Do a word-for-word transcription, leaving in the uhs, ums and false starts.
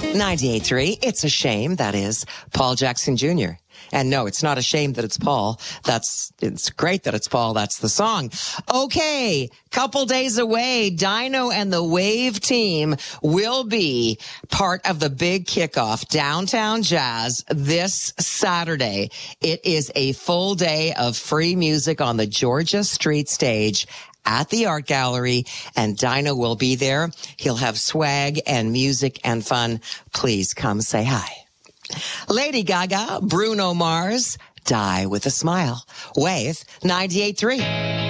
ninety-eight point three, It's a Shame. That is Paul Jackson Junior And no, it's not a shame that it's Paul. That's, it's great that it's Paul. That's the song. Okay. Couple days away, Dino and the Wave team will be part of the big kickoff Downtown Jazz this Saturday. It is a full day of free music on the Georgia Street stage at the Art Gallery, and Dino will be there. He'll have swag and music and fun. Please come say hi. Lady Gaga, Bruno Mars, Die with a Smile. Wave ninety-eight point three.